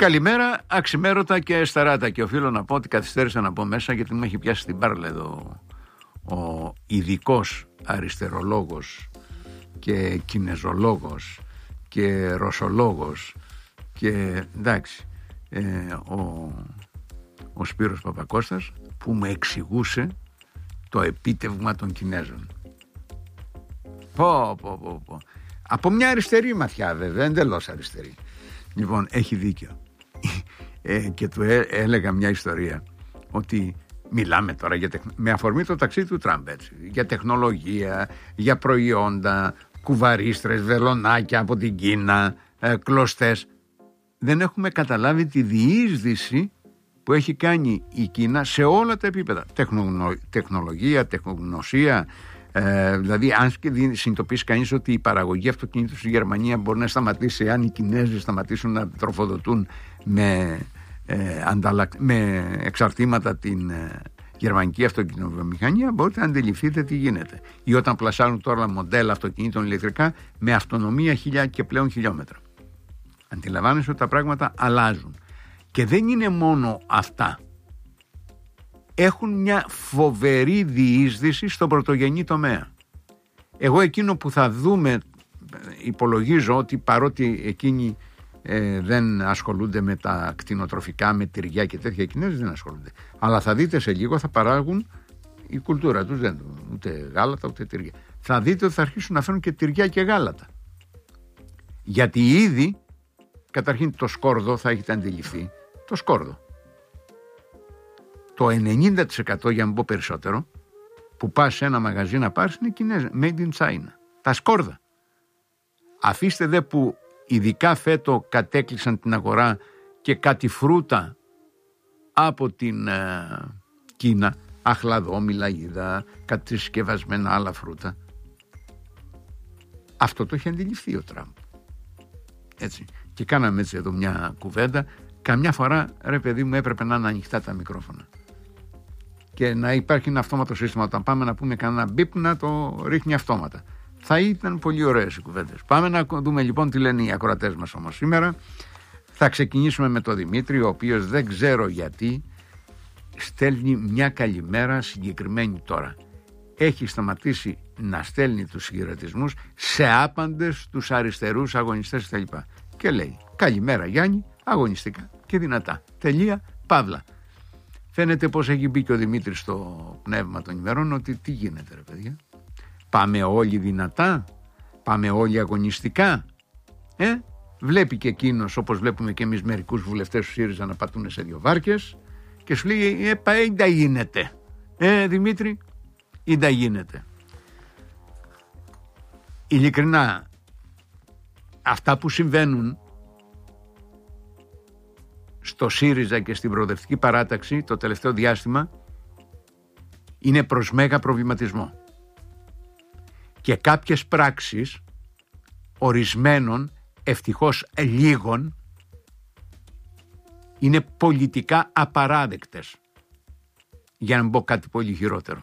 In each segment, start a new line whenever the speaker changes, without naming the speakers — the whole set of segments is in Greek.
Καλημέρα, αξιμέρωτα και στεράτα. Και οφείλω να πω ότι καθυστέρησα να πω μέσα, γιατί μου έχει πιάσει στην μπάρλα εδώ ο ειδικός αριστερολόγος και κινεζολόγος και ρωσολόγος και εντάξει, ο Σπύρος Παπακώστας, που μου εξηγούσε το επίτευγμα των Κινέζων. Πω. Από μια αριστερή ματιά, βέβαια, εντελώς αριστερή. Λοιπόν, έχει δίκιο. Και του έλεγα μια ιστορία, ότι μιλάμε τώρα με αφορμή το ταξίδι του Τραμπ, έτσι, για τεχνολογία, για προϊόντα, κουβαρίστρες, βελονάκια από την Κίνα, κλωστές. Δεν έχουμε καταλάβει τη διείσδυση που έχει κάνει η Κίνα σε όλα τα επίπεδα. Τεχνολογία, τεχνογνωσία. Δηλαδή, αν συνειδητοποιήσει κανείς ότι η παραγωγή αυτοκινήτων στη Γερμανία μπορεί να σταματήσει αν οι Κινέζοι σταματήσουν να τροφοδοτούν με εξαρτήματα την γερμανική αυτοκινητοβιομηχανία, μπορείτε να αντιληφθείτε τι γίνεται. Ή όταν πλασάρουν τώρα μοντέλα αυτοκινήτων ηλεκτρικά με αυτονομία 1000 και πλέον χιλιόμετρα. Αντιλαμβάνεσαι ότι τα πράγματα αλλάζουν. Και δεν είναι μόνο αυτά. Έχουν μια φοβερή διείσδυση στον πρωτογενή τομέα. Εγώ εκείνο που θα δούμε, υπολογίζω ότι παρότι εκείνοι δεν ασχολούνται με τα κτηνοτροφικά, με τυριά και τέτοια, Κινέζοι δεν ασχολούνται. Αλλά θα δείτε σε λίγο θα παράγουν, η κουλτούρα τους δεν ούτε γάλατα ούτε τυριά. Θα δείτε ότι θα αρχίσουν να φέρουν και τυριά και γάλατα. Γιατί ήδη, καταρχήν το σκόρδο, θα έχετε αντιληφθεί, το σκόρδο. Το 90% για να μην πω περισσότερο που πας σε ένα μαγαζί να πάρεις είναι Κινέζα, made in China. Τα σκόρδα. Αφήστε δε που ειδικά φέτο κατέκλυσαν την αγορά και κάτι φρούτα από την Κίνα, αχλαδόμηλα είδα, κάτι συσκευασμένα άλλα φρούτα. Αυτό το έχει αντιληφθεί ο Τραμπ. Έτσι. Και κάναμε έτσι εδώ μια κουβέντα. Καμιά φορά, ρε παιδί μου, έπρεπε να είναι ανοιχτά τα μικρόφωνα. Και να υπάρχει ένα αυτόματο σύστημα. Όταν πάμε να πούμε κανένα μπιπ, να το ρίχνει αυτόματα. Θα ήταν πολύ ωραίες οι κουβέντες. Πάμε να δούμε λοιπόν τι λένε οι ακροατές μας όμως σήμερα. Θα ξεκινήσουμε με τον Δημήτρη, ο οποίος δεν ξέρω γιατί στέλνει μια καλημέρα συγκεκριμένη τώρα. Έχει σταματήσει να στέλνει τους χαιρετισμούς σε άπαντες τους αριστερούς αγωνιστές κτλ. Και λέει: καλημέρα Γιάννη, αγωνιστικά και δυνατά. Τελεία, παύλα. Φαίνεται πως έχει μπει και ο Δημήτρης στο πνεύμα των ημερών, ότι τι γίνεται ρε παιδιά. Πάμε όλοι δυνατά, πάμε όλοι αγωνιστικά. Βλέπει και εκείνος, όπως βλέπουμε και εμείς μερικούς βουλευτές του ΣΥΡΙΖΑ να πατούν σε δύο βάρκες και σου λέει ίντα γίνεται. Δημήτρη, ίντα γίνεται. Ειλικρινά, αυτά που συμβαίνουν στο ΣΥΡΙΖΑ και στην Προοδευτική Παράταξη το τελευταίο διάστημα είναι προς μέγα προβληματισμό. Και κάποιες πράξεις ορισμένων, ευτυχώς λίγων, είναι πολιτικά απαράδεκτες. Για να μην πω κάτι πολύ χειρότερο.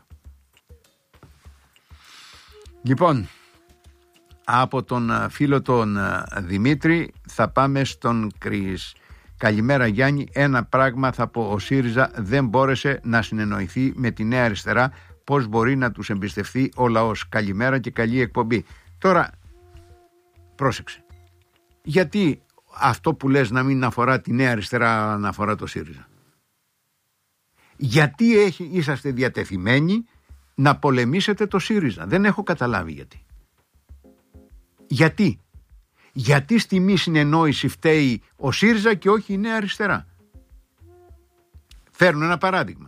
Λοιπόν, από τον φίλο τον Δημήτρη θα πάμε στον Κρίς. Καλημέρα Γιάννη, ένα πράγμα θα πω, ο ΣΥΡΙΖΑ δεν μπόρεσε να συνεννοηθεί με τη Νέα Αριστερά, πώς μπορεί να τους εμπιστευτεί ο λαός. Καλημέρα και καλή εκπομπή. Τώρα, πρόσεξε, γιατί αυτό που λες να μην αφορά τη Νέα Αριστερά, να αφορά το ΣΥΡΙΖΑ? Γιατί είσαστε διατεθειμένοι να πολεμήσετε το ΣΥΡΙΖΑ? Δεν έχω καταλάβει γιατί. Γιατί στη μη συνεννόηση φταίει ο ΣΥΡΙΖΑ και όχι η Νέα Αριστερά? Φέρνω ένα παράδειγμα.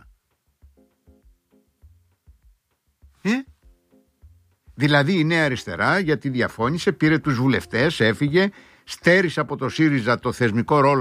Δηλαδή η Νέα Αριστερά, γιατί διαφώνησε, πήρε τους βουλευτές, έφυγε, στέρισε από το ΣΥΡΙΖΑ το θεσμικό ρόλο